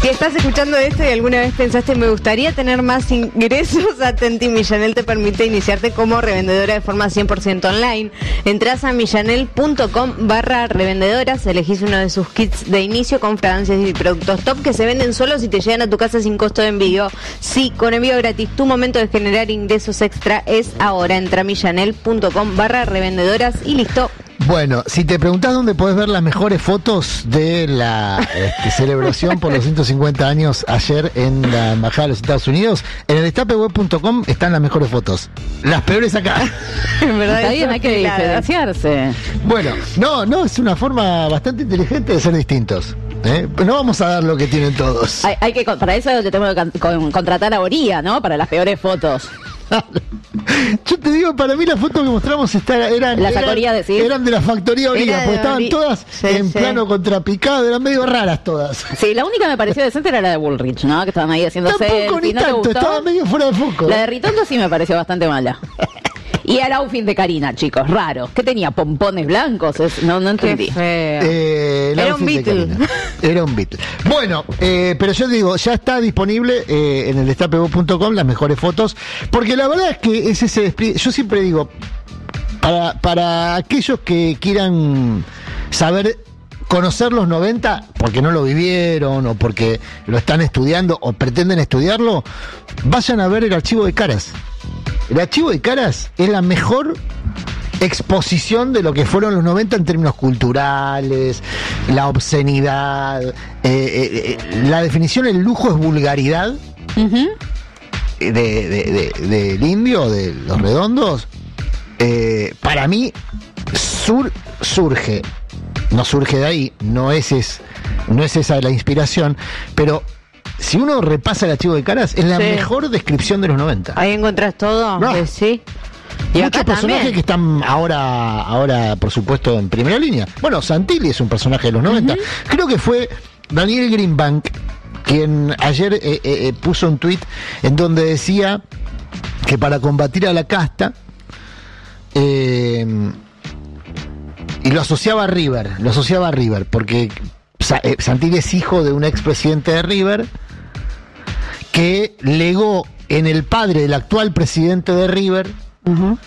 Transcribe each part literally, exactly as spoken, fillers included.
Si estás escuchando esto y alguna vez pensaste me gustaría tener más ingresos, atenti, Millanel te permite iniciarte como revendedora de forma cien por ciento online. Entrás a millanel punto com barra revendedoras, elegís uno de sus kits de inicio con fragancias y productos top que se venden solos y te llegan a tu casa sin costo de envío. Sí, con envío gratis. Tu momento de generar ingresos extra es ahora. Entra a millanel punto com barra revendedoras y listo. Bueno, si te preguntás dónde podés ver las mejores fotos de la este, celebración por los ciento cincuenta años ayer en la Embajada de los Estados Unidos, en el destape web punto com están las mejores fotos. Las peores acá. En verdad, está bien, hay que diferenciarse. Bueno, no, no, es una forma bastante inteligente de ser distintos. ¿eh? No vamos a dar lo que tienen todos. Hay, hay que, para eso te tengo que con, con, contratar a Oría, ¿no? Para las peores fotos. Yo te digo, para mí las fotos que mostramos esta, eran, la eran, eran de la factoría Oría, porque estaban Ori- todas sí, en sí. plano contrapicado, eran medio raras todas. Sí, la única que me pareció decente era la de Bullrich, ¿no? Que estaban ahí haciendo Tampoco ni ¿no tanto, estaba medio fuera de foco. La de Ritondo sí me pareció bastante mala. Y el outfit de Karina, chicos, raro. ¿Qué tenía? ¿Pompones blancos? Es, no, no entendí. Eh, Era un Beatle. Era un Beatle. Bueno, eh, pero yo digo, ya está disponible eh, en el destape web punto com las mejores fotos, porque la verdad es que es ese despliegue. Yo siempre digo, para, para aquellos que quieran saber conocer los noventa, porque no lo vivieron, o porque lo están estudiando, o pretenden estudiarlo, vayan a ver el archivo de caras. El archivo de caras es la mejor exposición de lo que fueron los noventa en términos culturales, la obscenidad, eh, eh, eh, la definición, el lujo es vulgaridad uh-huh. de, de, de, del indio, de los redondos. Eh, para mí sur, surge, no surge de ahí, no es, es, no es esa la inspiración, pero si uno repasa el archivo de caras, es la sí. mejor descripción de los noventa. Ahí encontrás todo, no. eh, sí. Y muchos personajes también que están ahora, ahora, por supuesto, en primera línea. Bueno, Santilli es un personaje de los noventa. Uh-huh. Creo que fue Daniel Greenbank quien ayer eh, eh, puso un tuit en donde decía que para combatir a la casta, eh, y lo asociaba a River, lo asociaba a River, porque Santilli es hijo de un expresidente de River que legó en el padre del actual presidente de River uh-huh.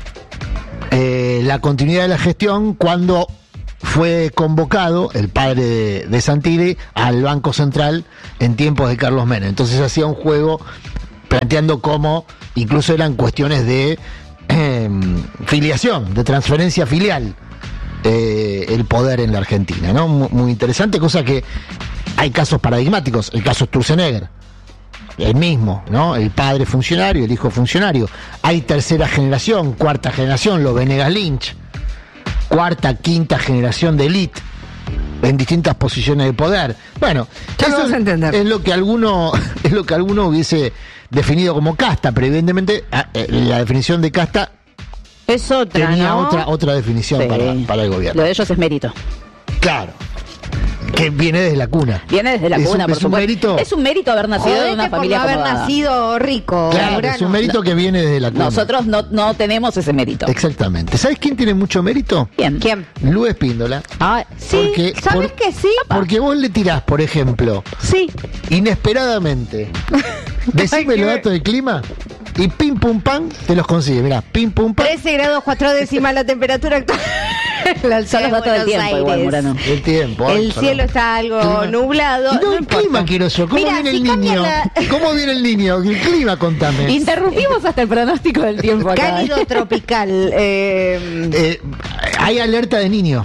eh, la continuidad de la gestión cuando fue convocado el padre de, de Santilli al Banco Central en tiempos de Carlos Menem. Entonces hacía un juego planteando cómo incluso eran cuestiones de eh, filiación, de transferencia filial. Eh, el poder en la Argentina, ¿no? Muy, muy interesante, cosa que hay casos paradigmáticos. El caso Sturzenegger, el mismo, ¿no? El padre funcionario, el hijo funcionario. Hay tercera generación, cuarta generación, los Venegas Lynch, cuarta, quinta generación de élite en distintas posiciones de poder. Bueno, ya eso es, es lo que alguno es lo que alguno hubiese definido como casta, pero evidentemente la definición de casta es otra, tenía ¿no? otra otra definición sí. para, para el gobierno. Lo de ellos es mérito. Claro. Que viene desde la cuna. Viene desde la es cuna, un, por es supuesto. Un mérito, es un mérito haber nacido Jodete de una familia por no acomodada. haber nacido rico. Claro, es un mérito no. que viene desde la cuna. Nosotros no, no tenemos ese mérito. Exactamente. ¿Sabes quién tiene mucho mérito? ¿Quién? ¿Quién? Lu Espíndola. Ah, sí. Porque, ¿sabes por, que sí? Porque vos le tirás, por ejemplo, sí. inesperadamente, decime los datos del clima y pim pum pam te los consigue. Mirá, pim pum pam. trece grados cuatro décimas la temperatura actual. Son los datos del tiempo, igual, Murano. El tiempo. El cielo está algo clima. nublado. Y no, no el clima quiero yo. ¿Cómo Mirá, viene si el niño? La... ¿Cómo viene el niño? El clima, contame. Interrumpimos hasta el pronóstico del tiempo acá. Cálido tropical. Eh... Eh, hay alerta de niño.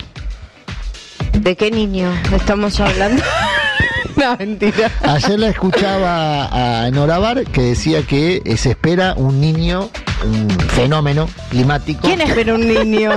¿De qué niño estamos hablando? No, mentira. Ayer la escuchaba a Nora Bar que decía que se espera un niño, un fenómeno climático. ¿Quién espera un niño?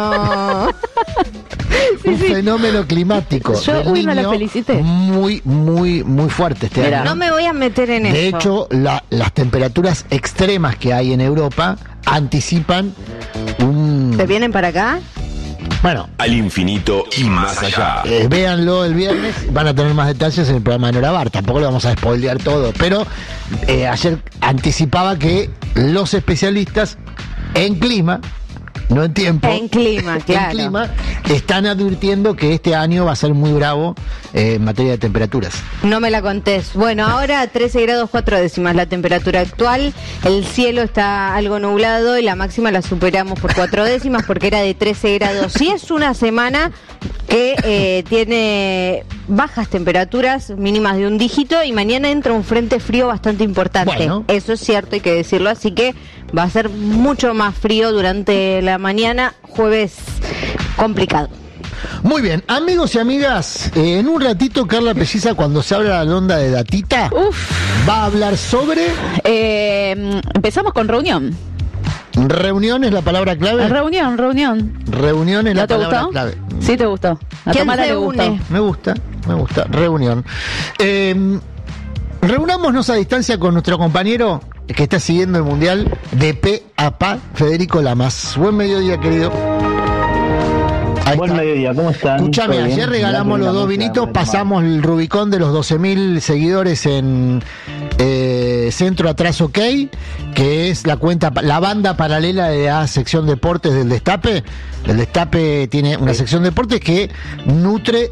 sí, un sí. fenómeno climático. Yo uy, no la felicité. Muy, muy, muy fuerte este Mira, año. No me voy a meter en de eso. De hecho, la, las temperaturas extremas que hay en Europa anticipan un... ¿Te vienen para acá? Bueno, al infinito y más allá. Eh, véanlo el viernes, van a tener más detalles en el programa de Nora Bar. Tampoco le vamos a spoilear todo, pero eh, ayer anticipaba que los especialistas en clima no en tiempo. En clima, claro. En clima, están advirtiendo que este año va a ser muy bravo eh, en materia de temperaturas. No me la contés. Bueno, ahora trece grados cuatro décimas la temperatura actual. El cielo está algo nublado y la máxima la superamos por cuatro décimas porque era de trece grados. Y es una semana que eh, tiene bajas temperaturas, mínimas de un dígito, y mañana entra un frente frío bastante importante. Bueno. Eso es cierto, hay que decirlo, así que va a ser mucho más frío durante la mañana, jueves complicado. Muy bien, amigos y amigas, eh, en un ratito Carla Pelliza, cuando se habla la onda de datita, Uf. va a hablar sobre... Eh, empezamos con reunión. ¿Reunión es la palabra clave? Reunión, reunión. Reunión es la palabra gustó? clave. Sí, te gustó. A ¿Quién Tamara se le une? gustó. Me gusta, me gusta. Reunión. Eh, reunámonos a distancia con nuestro compañero que está siguiendo el Mundial de pe a pa, Federico Lamas. Buen mediodía, querido. Ahí Buen está. mediodía, ¿cómo están? Escúchame, ayer regalamos los dos vinitos, pasamos el Rubicón de los doce mil seguidores en eh, Centro Atrás OK, que es la cuenta, la banda paralela de la sección deportes del Destape. El Destape tiene una sección deportes que nutre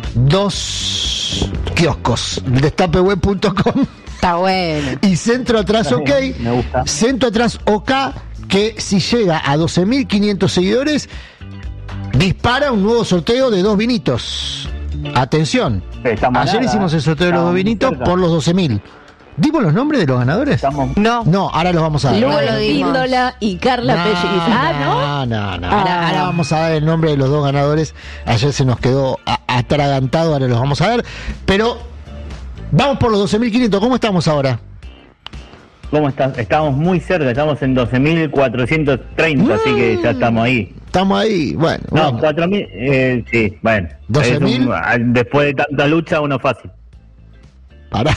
dos kioscos, destape web punto com. Está bueno. Y Centro Atrás OK, me gusta. Centro Atrás OK, que si llega a doce mil quinientos seguidores, dispara un nuevo sorteo de dos vinitos. Atención. Estamos Ayer nada, hicimos el sorteo de los dos vinitos cerca. por los doce mil. ¿Dimos los nombres de los ganadores? Estamos... No. No, ahora los vamos a dar. Luego lo Luis dimos. Píndola y Carla No, Pelliza. Ah, ¿no? No, no. Ah. Ahora, ahora vamos a dar el nombre de los dos ganadores. Ayer se nos quedó a- atragantado, ahora los vamos a dar. Pero vamos por los doce mil quinientos. ¿Cómo estamos ahora? ¿Cómo estás? Estamos muy cerca, estamos en doce mil cuatrocientos treinta, así que ya estamos ahí. Estamos ahí. Bueno, No, bueno. cuatro mil, eh, sí, bueno. ¿doce Es mil? un- después de tanta lucha, uno fácil. Pará.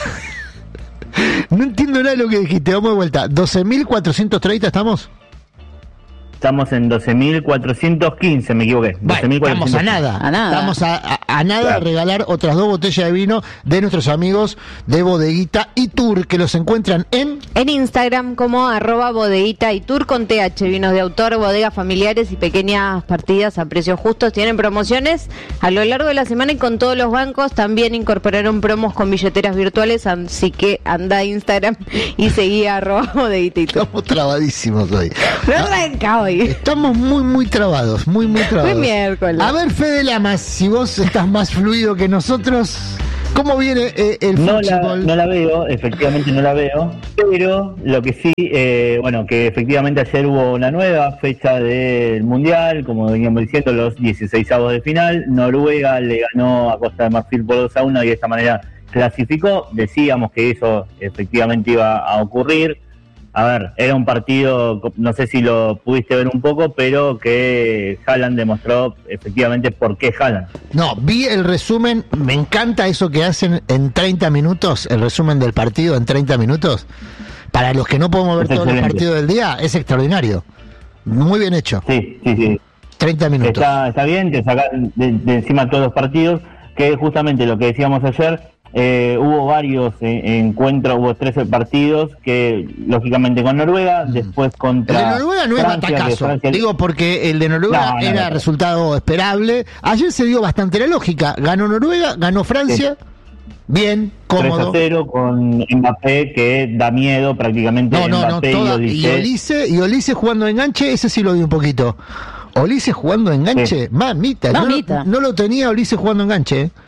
No entiendo nada de lo que dijiste. Vamos de vuelta. doce mil cuatrocientos treinta estamos. Estamos en doce mil cuatrocientos quince, me equivoqué. Bueno, estamos a nada. A nada. Estamos a, a- a nada Claro. de regalar otras dos botellas de vino de nuestros amigos de Bodeguita y Tour, que los encuentran en... En Instagram como arroba bodeguita y tour con T H, vinos de autor, bodegas familiares y pequeñas partidas a precios justos. Tienen promociones a lo largo de la semana y con todos los bancos. También incorporaron promos con billeteras virtuales, así que anda a Instagram y seguí a arroba bodeguita y tour. Estamos trabadísimos hoy. No arranca hoy. Estamos muy, muy trabados, muy, muy trabados. Muy miércoles. A ver, Fede Lamas, si vos estás más fluido que nosotros, ¿cómo viene eh, el No la, fútbol? no la veo, efectivamente no la veo, pero lo que sí, eh, bueno, que efectivamente ayer hubo una nueva fecha del Mundial, como veníamos diciendo, los dieciseisavos de final. Noruega le ganó a Costa de Marfil por dos a uno y de esta manera clasificó. Decíamos que eso efectivamente iba a ocurrir. A ver, era un partido, no sé si lo pudiste ver un poco, pero que Haaland demostró efectivamente por qué Haaland. No, vi el resumen, me encanta eso que hacen en treinta minutos, el resumen del partido en treinta minutos. Para los que no podemos ver Es todos los excelente. partidos del día, es extraordinario. Muy bien hecho. Sí, sí, sí. treinta minutos. Está, está bien, te sacas de, de encima todos los partidos, que es justamente lo que decíamos ayer. Eh, hubo varios eh, encuentros, hubo trece partidos que lógicamente con Noruega, después El contra de Noruega no es Francia, que batacazo, Francia- digo porque el de Noruega No, no, era no. resultado esperable. Ayer se dio bastante la lógica, ganó Noruega, ganó Francia, bien, tres a cómodo. cero con Mbappé, que da miedo prácticamente. No, no, no, Mbappé toda- y y Olise. Olise, y Olise jugando de enganche, ese sí lo vi un poquito. Olise jugando de enganche, Sí. mamita, no lo- Mamita. No, lo tenía Olise jugando de enganche, ¿eh?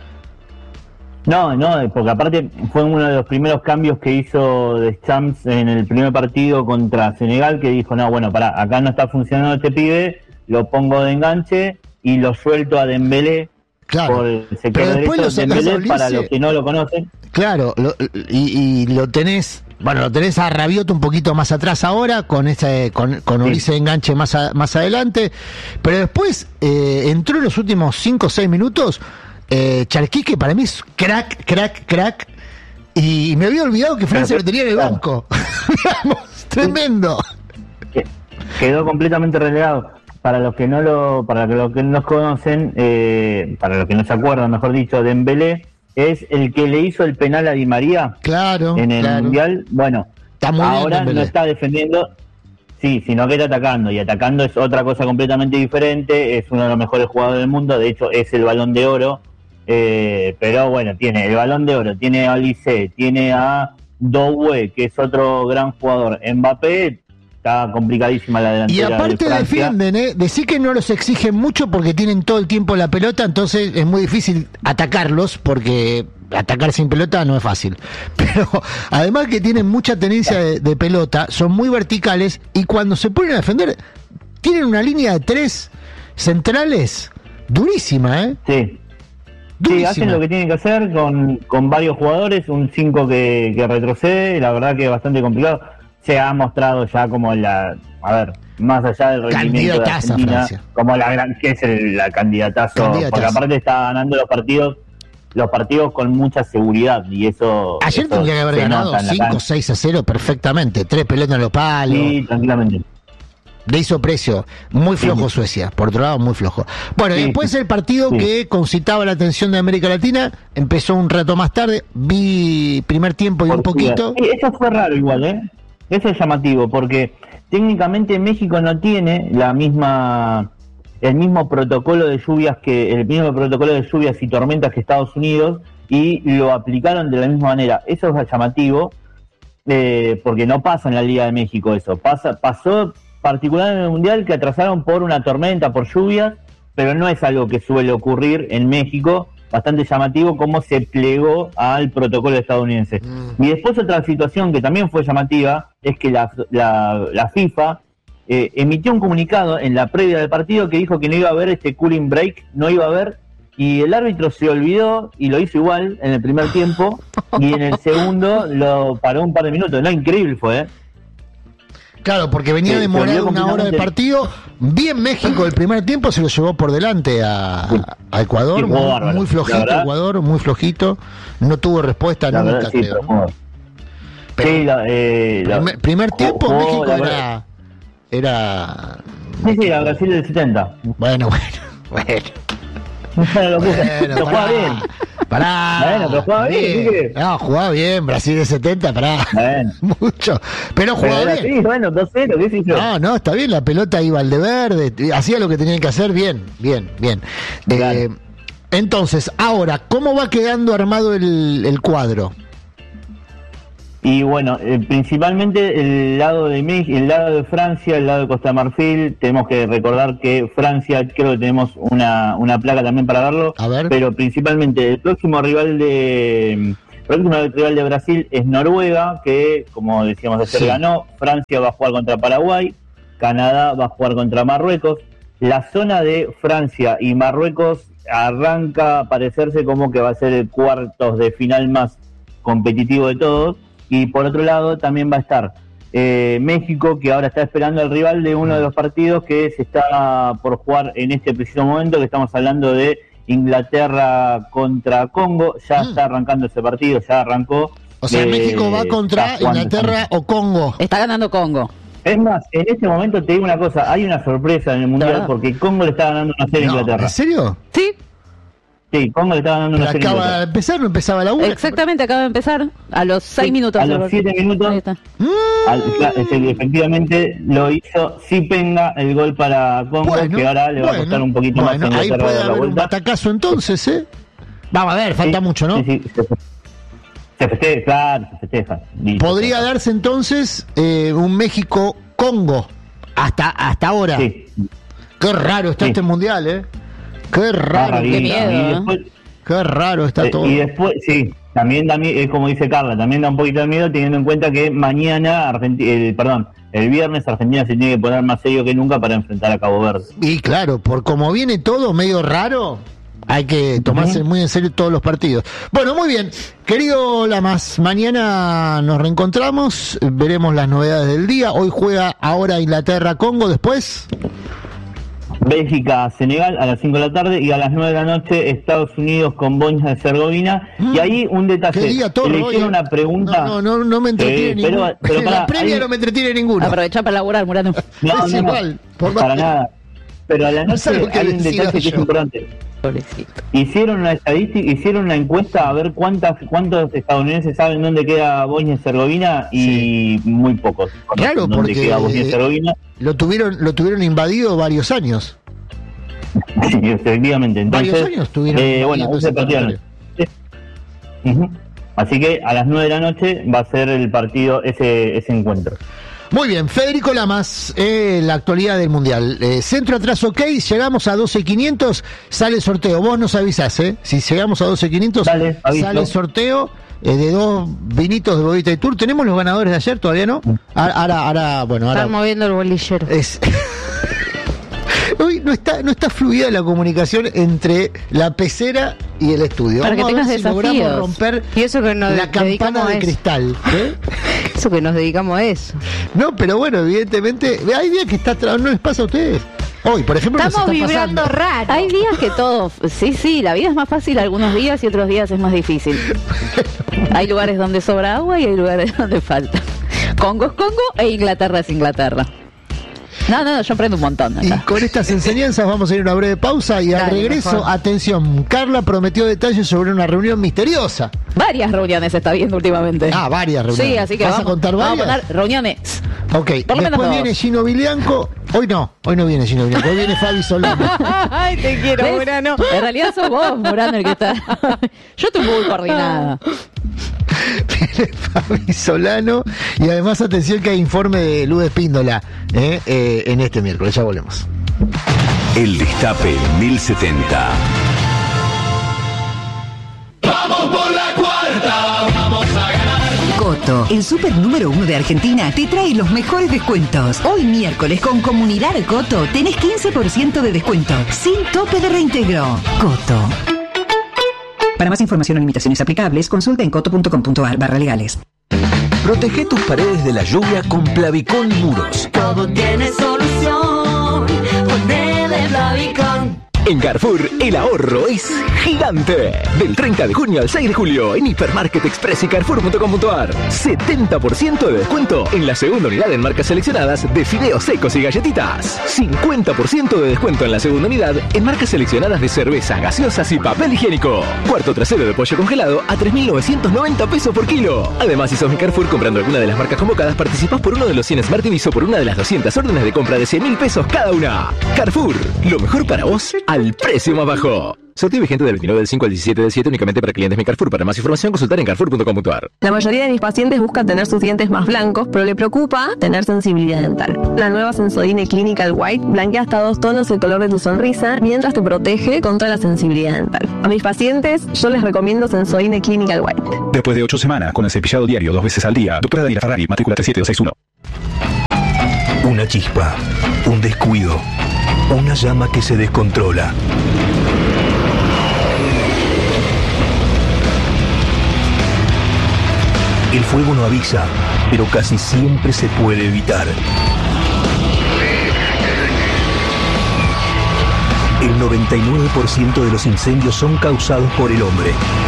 No, no, porque aparte fue uno de los primeros cambios que hizo Deschamps en el primer partido contra Senegal, que dijo, no, bueno, pará, acá no está funcionando este pibe, lo pongo de enganche y lo suelto a Dembélé Claro. por el Pero sector después derecho. lo sacás a Dembélé, Olise. para los que no lo conocen, Claro, lo- y, y lo tenés, bueno, lo tenés a Rabiot un poquito más atrás ahora, con ese, con, con Sí. Olise de enganche más, a- más adelante, pero después eh, entró en los últimos cinco o seis minutos eh, Charquí, que para mí es crack, crack, crack, y me había olvidado que Francia Pero, lo tenía en el claro. banco. Digamos, tremendo. que- quedó completamente relegado. Para los que no lo, para los que no nos conocen, eh, para los que no se acuerdan, mejor dicho, Dembélé es el que le hizo el penal a Di María Claro, en el claro. Mundial. Bueno, Está muy bien ahora Dembélé. no está defendiendo. sí, sino que está atacando, y atacando es otra cosa completamente diferente, es uno de los mejores jugadores del mundo, de hecho es el Balón de Oro, eh, pero bueno, tiene el Balón de Oro, tiene a Olise, tiene a Doué, que es otro gran jugador, Mbappé, está complicadísima la delantera. Y aparte de defienden, ¿eh? Decir que no los exigen mucho porque tienen todo el tiempo la pelota, entonces es muy difícil atacarlos porque atacar sin pelota no es fácil. Pero además que tienen mucha tenencia de, de pelota, son muy verticales y cuando se ponen a defender tienen una línea de tres centrales durísima, ¿eh? Sí. Durísima. Sí, hacen lo que tienen que hacer con, con varios jugadores, un cinco que, que retrocede, la verdad que es bastante complicado. Se ha mostrado ya como la, a ver, más allá del rendimiento de Argentina, Francia. Como la gran, que es el la candidatazo, candidatazo, porque aparte está ganando los partidos, los partidos con mucha seguridad, y eso... Ayer eso tendría que haber ganado cinco seis a cero perfectamente, tres pelotas en los palos. Sí, tranquilamente. Le hizo precio, muy flojo sí. Suecia, por otro lado muy flojo. Bueno, sí, después el partido sí. que concitaba la atención de América Latina, empezó un rato más tarde, vi primer tiempo y por un poquito. Sí, eso fue raro igual, ¿eh? Eso es llamativo, porque técnicamente México no tiene la misma, el mismo protocolo de lluvias que, el mismo protocolo de lluvias y tormentas que Estados Unidos, y lo aplicaron de la misma manera. Eso es llamativo, eh, porque no pasa en la Liga de México eso. Pasa, pasó particular en el Mundial que atrasaron por una tormenta, por lluvias, pero no es algo que suele ocurrir en México. Bastante llamativo cómo se plegó al protocolo estadounidense. Mm. Y después otra situación que también fue llamativa es que la, la, la FIFA eh, emitió un comunicado en la previa del partido que dijo que no iba a haber este cooling break, no iba a haber, y el árbitro se olvidó y lo hizo igual en el primer tiempo, y en el segundo lo paró un par de minutos. No, increíble fue, ¿eh? Claro, porque venía sí, demorado una hora de partido. Bien México el primer tiempo se lo llevó por delante a, a Ecuador, sí, muy, bárbaro, muy flojito Ecuador, muy flojito. No tuvo respuesta la nunca, verdad, sí, creo. Pero, pero sí, la, eh, primer, la, primer tiempo jugó, México la era, era... Sí, sí, la Brasil del setenta. Bueno, bueno, bueno. Bueno, pero jugaba bien. Pará. Bueno, pero jugaba bien. bien. No, jugaba bien. Brasil de setenta, pará. Bueno. Mucho. Pero jugaba pero bien. Sí, bueno, dos cero, ¿qué se hizo? No, no, está bien. La pelota iba al de verde. Hacía lo que tenían que hacer bien. Bien, bien. Claro. Eh, entonces, ahora, ¿cómo va quedando armado el, el cuadro? Y bueno, eh, principalmente el lado de México, el lado de Francia, el lado de Costa de Marfil. Tenemos que recordar que Francia, creo que tenemos una, una placa también para verlo. A ver. Pero principalmente el próximo rival de el próximo rival de Brasil es Noruega, que como decíamos ayer sí. ganó. Francia va a jugar contra Paraguay, Canadá va a jugar contra Marruecos. La zona de Francia y Marruecos arranca a parecerse como que va a ser el cuartos de final más competitivo de todos. Y por otro lado también va a estar eh, México, que ahora está esperando al rival de uno de los partidos que se está por jugar en este preciso momento, que estamos hablando de Inglaterra contra Congo. Ya mm. está arrancando ese partido, ya arrancó. O sea, eh, México va contra Inglaterra o Congo. Está ganando Congo. Es más, en este momento te digo una cosa, hay una sorpresa en el Mundial porque Congo le está ganando una serie a no, Inglaterra. ¿En serio? Sí. Sí, Congo le estaba dando una serie. Acaba de empezar, no empezaba la una. Exactamente, acaba de empezar. A los seis sí, minutos. A los siete minutos. Ahí está. Al, efectivamente lo hizo Zipenga, el gol para Congo, bueno, que ahora le va bueno, a costar un poquito bueno, más. Ahí puede haber un batacazo entonces, ¿eh? Vamos a ver, falta sí, mucho, ¿no? Sí, sí, se, se festeja, claro, se festeja. Listo, Podría claro. darse entonces eh, un México-Congo hasta, hasta ahora. Sí. Qué raro está sí. este mundial, ¿eh? Qué raro, qué miedo, y después, qué raro está eh, todo. Y después, sí, también da miedo, como dice Carla, también da un poquito de miedo teniendo en cuenta que mañana, Argenti- el, perdón, el viernes Argentina se tiene que poner más serio que nunca para enfrentar a Cabo Verde. Y claro, por como viene todo medio raro, hay que tomarse uh-huh. muy en serio todos los partidos. Bueno, muy bien, querido Lamas, mañana nos reencontramos, veremos las novedades del día. Hoy juega ahora Inglaterra-Congo, después... Bélgica, Senegal a las cinco de la tarde y a las nueve de la noche Estados Unidos con Bosnia y Herzegovina. Mm. Y ahí un detalle. Le hicieron una pregunta. No, no, no, no me entretiene eh, ninguna. Pero, pero para, la previa ahí... no me entretiene ninguna. Aprovecha para laburar, Murano. No, es no, igual. No, por para nada. pero a la noche hay un detalle que es importante. Hicieron una estadística, hicieron una encuesta a ver cuántas, cuántos estadounidenses saben dónde queda Bosnia y Herzegovina y sí. muy pocos. Claro, porque queda Bosnia y Herzegovina. Lo tuvieron, lo tuvieron invadido varios años. Sí, efectivamente. Entonces, varios años tuvieron. Eh, bueno, ese partido. Uh-huh. Así que a las nueve de la noche va a ser el partido, ese, ese encuentro. Muy bien, Federico Lamas, eh, la actualidad del Mundial. Eh, centro atrás, ok, llegamos a doce quinientos, sale el sorteo. Vos nos avisás, ¿eh? Si llegamos a doce quinientos, sale el sorteo eh, de dos vinitos de Bodita y Tour. ¿Tenemos los ganadores de ayer? ¿Todavía no? Ahora, ahora, ahora bueno, ahora... Están moviendo el bolillero. Es... Hoy no está, no está fluida la comunicación entre la pecera y el estudio. Para Vamos que a ver tengas si desafíos. logramos romper y eso que nos la campana de cristal. ¿eh? Eso que nos dedicamos a eso. No, pero bueno, evidentemente, hay días que está tra- no les pasa a ustedes. Hoy, por ejemplo, estamos nos está vibrando pasando. raro. Hay días que todo, sí, sí, la vida es más fácil algunos días y otros días es más difícil. Hay lugares donde sobra agua y hay lugares donde falta. Congo es Congo e Inglaterra es Inglaterra. No, no, yo aprendo un montón. Y con estas enseñanzas vamos a ir a una breve pausa y Dale, al regreso, mejor. Atención, Carla prometió detalles sobre una reunión misteriosa. Varias reuniones se está viendo últimamente. Ah, varias reuniones. Sí, así que ¿Vas vamos, a contar varias? Vamos a poner reuniones. Ok, después viene Gino Vilianco. Hoy no, hoy no viene Gino Vilianco, hoy viene Fabi Solano. Ay, te quiero, ¿ves? Murano. En realidad sos vos, Murano, el que está. Yo estoy muy coordinada. Viene Fabi Solano y además atención que hay informe de Luz Espíndola eh, eh, en este miércoles, ya volvemos. El Destape mil setenta. Vamos por la cuarta, vamos a ganar. Coto, el súper número uno de Argentina, te trae los mejores descuentos. Hoy miércoles con Comunidad Coto tenés quince por ciento de descuento, sin tope de reintegro. Coto. Para más información o limitaciones aplicables, consulta en coto.com.ar barra legales. Protege tus paredes de la lluvia con Plavicón Muros. Todo tiene solución, ponele Plavicón. En Carrefour, el ahorro es gigante. Del treinta de junio al seis de julio, en Hipermarket Express y Carrefour punto com punto ar. setenta por ciento de descuento en la segunda unidad en marcas seleccionadas de fideos secos y galletitas. cincuenta por ciento de descuento en la segunda unidad en marcas seleccionadas de cervezas, gaseosas y papel higiénico. Cuarto trasero de pollo congelado a tres mil novecientos noventa pesos por kilo. Además, si sos mi Carrefour comprando alguna de las marcas convocadas, participás por uno de los cien Smart T Vs o por una de las doscientas órdenes de compra de cien mil pesos cada una. Carrefour, lo mejor para vos al precio más bajo. Sorteo vigente del veintinueve del cinco al diecisiete del siete únicamente para clientes Mi Carrefour. Para más información consultar en carrefour punto com punto ar. La mayoría de mis pacientes buscan tener sus dientes más blancos, pero le preocupa tener sensibilidad dental. La nueva Sensodyne Clinical White blanquea hasta dos tonos el color de tu sonrisa mientras te protege contra la sensibilidad dental. A mis pacientes yo les recomiendo Sensodyne Clinical White. Después de ocho semanas con el cepillado diario dos veces al día, doctora Daniela Ferrari, matrícula tres siete dos seis uno. Una chispa, un descuido, una llama que se descontrola. El fuego no avisa, pero casi siempre se puede evitar. El noventa y nueve por ciento de los incendios son causados por el hombre.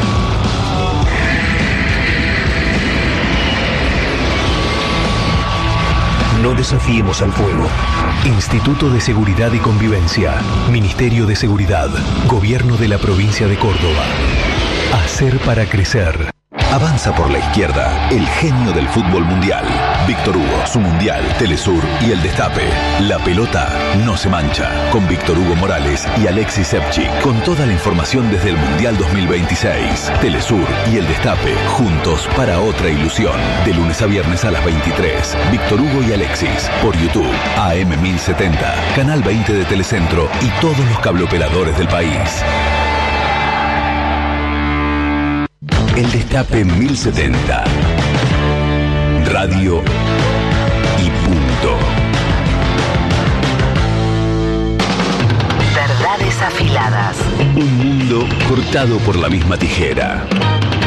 No desafiemos al fuego. Instituto de Seguridad y Convivencia. Ministerio de Seguridad. Gobierno de la Provincia de Córdoba. Hacer para crecer. Avanza por la izquierda, el genio del fútbol mundial. Víctor Hugo, su mundial, Telesur y el Destape. La pelota no se mancha. Con Víctor Hugo Morales y Alexis Sepchik. Con toda la información desde el Mundial dos mil veintiséis. Telesur y el Destape, juntos para otra ilusión. De lunes a viernes a las veintitrés. Víctor Hugo y Alexis, por YouTube, A M mil setenta, Canal veinte de Telecentro y todos los cableoperadores del país. El Destape mil setenta. Radio y punto. Verdades afiladas. Un mundo cortado por la misma tijera.